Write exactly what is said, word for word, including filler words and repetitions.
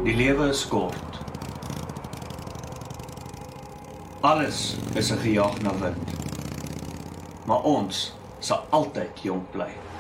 Die lewe is kort. Alles is 'n gejaag na wind. Maar ons sal altyd jonk bly.